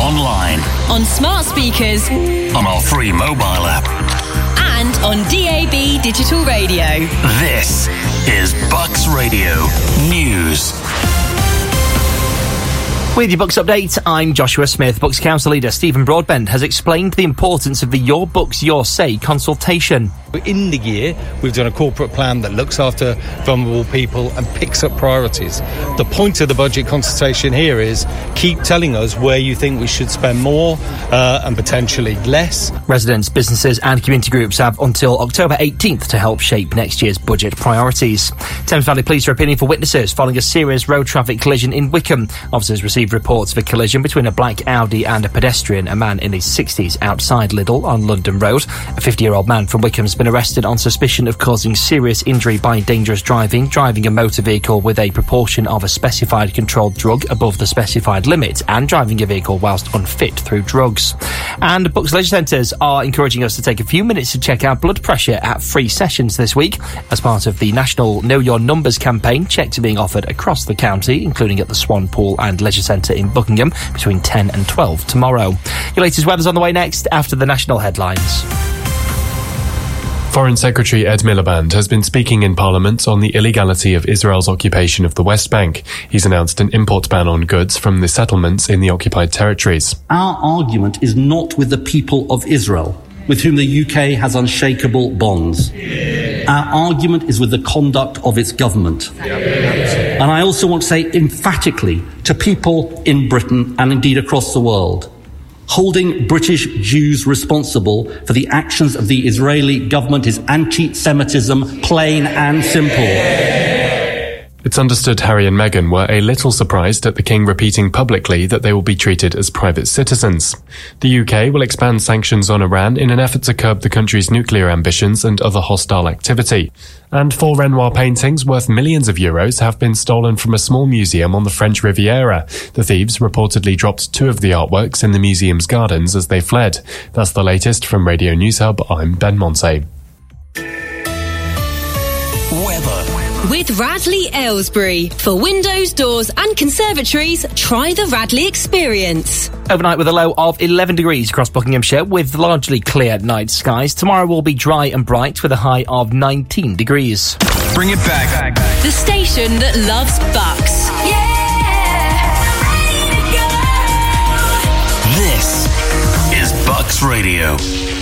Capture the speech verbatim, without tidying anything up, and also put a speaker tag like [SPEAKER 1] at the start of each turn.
[SPEAKER 1] online,
[SPEAKER 2] on smart speakers,
[SPEAKER 1] on our free mobile app,
[SPEAKER 2] and on D A B digital radio.
[SPEAKER 1] This is Bucks Radio News.
[SPEAKER 3] With your Books update, I'm Joshua Smith. Books Council leader Stephen Broadbent has explained the importance of the Your Books, Your Say consultation.
[SPEAKER 4] In the year, we've done a corporate plan that looks after vulnerable people and picks up priorities. The point of the budget consultation here is keep telling us where you think we should spend more uh, and potentially less.
[SPEAKER 3] Residents, businesses and community groups have until October eighteenth to help shape next year's budget priorities. Thames Valley Police are appealing for witnesses following a serious road traffic collision in Wickham. Officers received reports of a collision between a black Audi and a pedestrian, a man in his sixties, outside Lidl on London Road. A fifty-year-old man from Wickham's been arrested on suspicion of causing serious injury by dangerous driving, driving a motor vehicle with a proportion of a specified controlled drug above the specified limit, and driving a vehicle whilst unfit through drugs. And Books Leisure Centres are encouraging us to take a few minutes to check our blood pressure at free sessions this week as part of the national Know Your Numbers campaign. Checks are being offered across the county, including at the Swan Pool and Leisure Centre in Buckingham between ten and twelve tomorrow. Your latest weather's on the way next after the national headlines.
[SPEAKER 5] Foreign Secretary Ed Miliband has been speaking in Parliament on the illegality of Israel's occupation of the West Bank. He's announced an import ban on goods from the settlements in the occupied territories.
[SPEAKER 6] Our argument is not with the people of Israel, with whom the U K has unshakable bonds. Our argument is with the conduct of its government. And I also want to say emphatically to people in Britain and indeed across the world, holding British Jews responsible for the actions of the Israeli government is anti-Semitism, plain and simple.
[SPEAKER 5] It's understood Harry and Meghan were a little surprised at the King repeating publicly that they will be treated as private citizens. The U K will expand sanctions on Iran in an effort to curb the country's nuclear ambitions and other hostile activity. And four Renoir paintings worth millions of euros have been stolen from a small museum on the French Riviera. The thieves reportedly dropped two of the artworks in the museum's gardens as they fled. That's the latest from Radio News Hub. I'm Ben Monte.
[SPEAKER 1] Weather.
[SPEAKER 2] With Radley Aylesbury. For windows, doors and conservatories, try the Radley experience.
[SPEAKER 3] Overnight with a low of eleven degrees across Buckinghamshire with largely clear night skies. Tomorrow will be dry and bright with a high of nineteen degrees.
[SPEAKER 1] Bring it back.
[SPEAKER 2] The station that loves Bucks.
[SPEAKER 1] Yeah! This is Bucks Radio.